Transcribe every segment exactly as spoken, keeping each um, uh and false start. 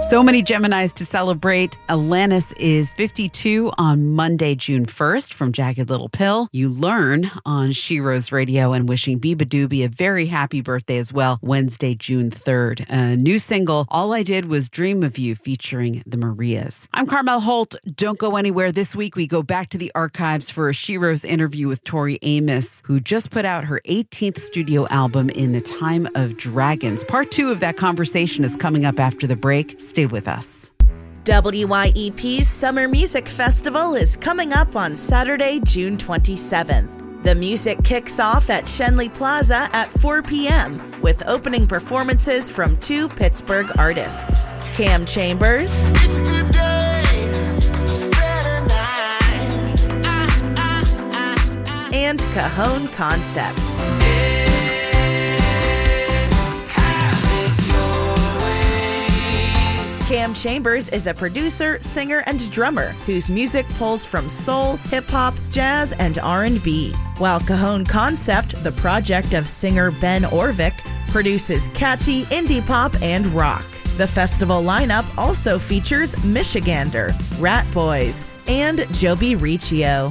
So many Geminis to celebrate. Alanis is fifty-two on Monday, June first from Jagged Little Pill. You learn on Sheroes Radio, and wishing Biba Doobie a very happy birthday as well, Wednesday, June third. A new single, All I Did Was Dream of You, featuring the Marias. I'm Carmel Holt. Don't go anywhere. This week we go back to the archives for a Sheroes interview with Tori Amos, who just put out her eighteenth studio album, In the Time of Dragons. Part two of that conversation is coming up after the break. Stay with us. W Y E P's Summer Music Festival is coming up on Saturday, June twenty-seventh. The music kicks off at Schenley Plaza at four p.m. with opening performances from two Pittsburgh artists, Cam Chambers It's a good day, better night. Ah, ah, ah, ah. and Cajon Concept. Cam Chambers is a producer, singer, and drummer whose music pulls from soul, hip-hop, jazz, and R and B. While Cajon Concept, the project of singer Ben Orvik, produces catchy indie pop and rock. The festival lineup also features Michigander, Rat Boys, and Joby Riccio.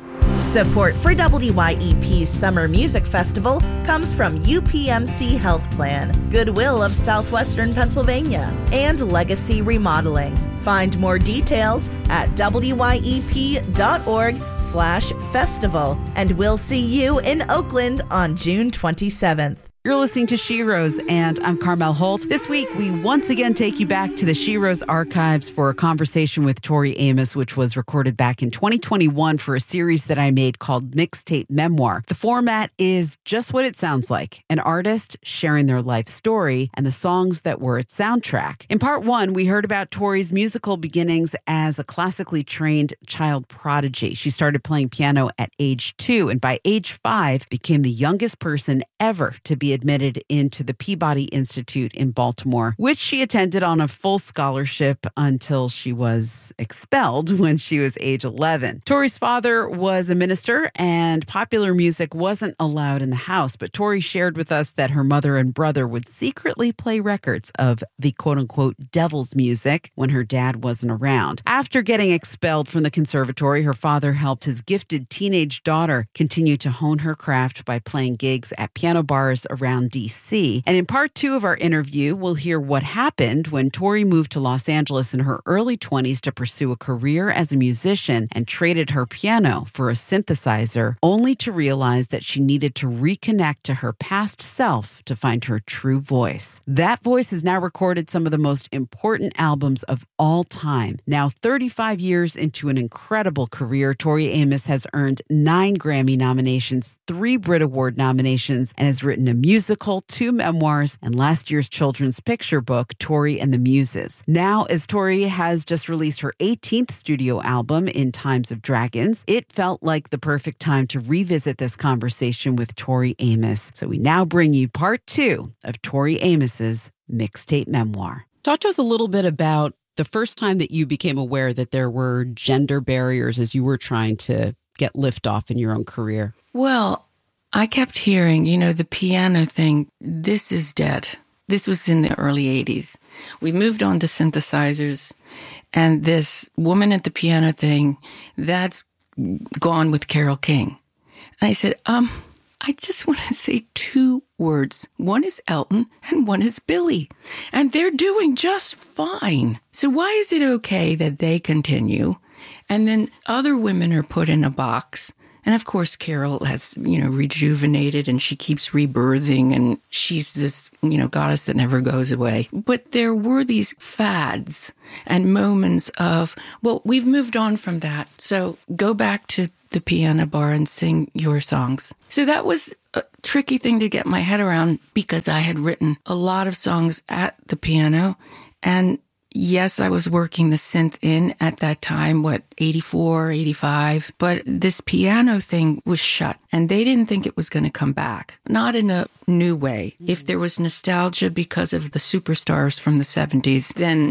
Support for W Y E P's Summer Music Festival comes from U P M C Health Plan, Goodwill of Southwestern Pennsylvania, and Legacy Remodeling. Find more details at W Y E P dot org slash festival, and we'll see you in Oakland on June twenty-seventh. You're listening to Sheroes, and I'm Carmel Holt. This week, we once again take you back to the Sheroes archives for a conversation with Tori Amos, which was recorded back in twenty twenty-one for a series that I made called Mixtape Memoir. The format is just what it sounds like, an artist sharing their life story and the songs that were its soundtrack. In part one, we heard about Tori's musical beginnings as a classically trained child prodigy. She started playing piano at age two, and by age five, became the youngest person ever to be admitted into the Peabody Institute in Baltimore, which she attended on a full scholarship until she was expelled when she was age eleven. Tori's father was a minister, and popular music wasn't allowed in the house, but Tori shared with us that her mother and brother would secretly play records of the quote-unquote devil's music when her dad wasn't around. After getting expelled from the conservatory, her father helped his gifted teenage daughter continue to hone her craft by playing gigs at piano bars around D C. And in part two of our interview, we'll hear what happened when Tori moved to Los Angeles in her early twenties to pursue a career as a musician and traded her piano for a synthesizer, only to realize that she needed to reconnect to her past self to find her true voice. That voice has now recorded some of the most important albums of all time. Now, thirty-five years into an incredible career, Tori Amos has earned nine Grammy nominations, three Brit Award nominations, and has written a musical, two memoirs, and last year's children's picture book, Tori and the Muses. Now, as Tori has just released her eighteenth studio album, In Times of Dragons, it felt like the perfect time to revisit this conversation with Tori Amos. So we now bring you part two of Tori Amos's Mixtape Memoir. Talk to us a little bit about the first time that you became aware that there were gender barriers as you were trying to get liftoff in your own career. Well, I kept hearing, you know, the piano thing, this is dead. This was in the early eighties. We moved on to synthesizers, and this woman at the piano thing, that's gone with Carole King. And I said, um, I just want to say two words. One is Elton and one is Billy. And they're doing just fine. So why is it okay that they continue and then other women are put in a box? And of course, Carole has, you know, rejuvenated and she keeps rebirthing and she's this, you know, goddess that never goes away. But there were these fads and moments of, well, we've moved on from that. So go back to the piano bar and sing your songs. So that was a tricky thing to get my head around because I had written a lot of songs at the piano. And yes, I was working the synth in at that time, what, eighty-four, eighty-five, but this piano thing was shut and they didn't think it was going to come back. Not in a new way. If there was nostalgia because of the superstars from the seventies, then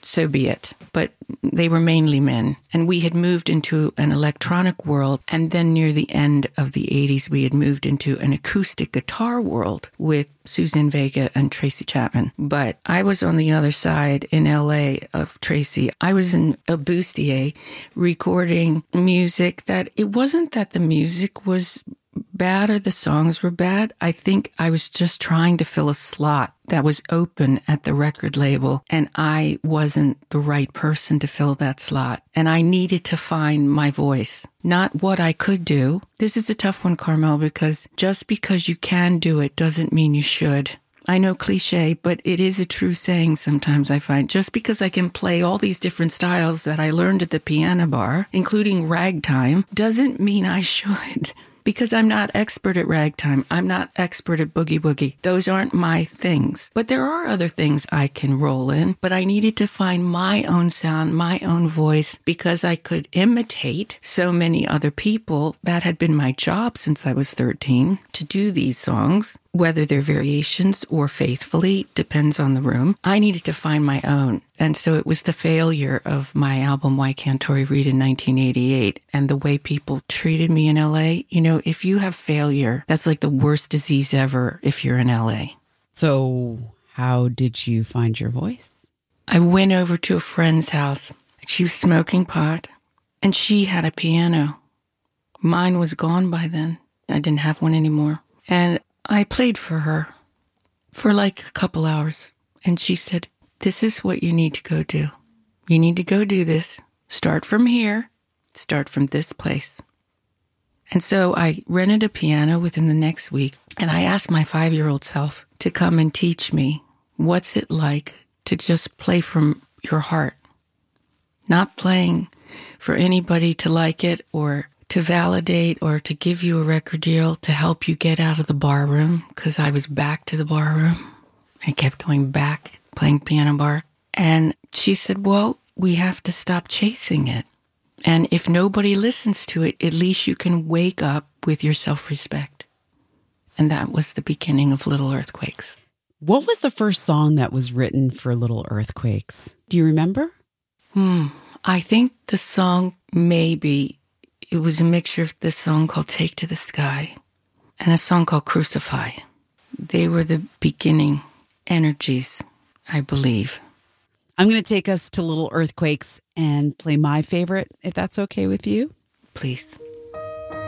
so be it. But they were mainly men. And we had moved into an electronic world. And then near the end of the eighties, we had moved into an acoustic guitar world with Suzanne Vega and Tracy Chapman. But I was on the other side in L A of Tracy. I was in a bustier recording music that it wasn't that the music was bad or the songs were bad. I think I was just trying to fill a slot that was open at the record label, and I wasn't the right person to fill that slot. And I needed to find my voice, not what I could do. This is a tough one, Carmel, because just because you can do it doesn't mean you should. I know cliche, but it is a true saying sometimes, I find. Just because I can play all these different styles that I learned at the piano bar, including ragtime, doesn't mean I should. Because I'm not expert at ragtime. I'm not expert at boogie woogie. Those aren't my things. But there are other things I can roll in. But I needed to find my own sound, my own voice, because I could imitate so many other people. That had been my job since I was thirteen, to do these songs. Whether they're variations or faithfully, depends on the room. I needed to find my own. And so it was the failure of my album, Why Can't Tori Read, in nineteen eighty-eight, and the way people treated me in L A. You know, if you have failure, that's like the worst disease ever if you're in L A. So how did you find your voice? I went over to a friend's house. She was smoking pot, and she had a piano. Mine was gone by then. I didn't have one anymore. And I played for her for like a couple hours. And she said, this is what you need to go do. You need to go do this. Start from here. Start from this place. And so I rented a piano within the next week. And I asked my five-year-old self to come and teach me what's it like to just play from your heart. Not playing for anybody to like it or to validate or to give you a record deal to help you get out of the bar room, because I was back to the bar room. I kept going back, playing piano bar. And she said, well, we have to stop chasing it. And if nobody listens to it, at least you can wake up with your self-respect. And that was the beginning of Little Earthquakes. What was the first song that was written for Little Earthquakes? Do you remember? Hmm. I think the song maybe... It was a mixture of this song called Take to the Sky and a song called Crucify. They were the beginning energies, I believe. I'm going to take us to Little Earthquakes and play my favorite, if that's okay with you. Please.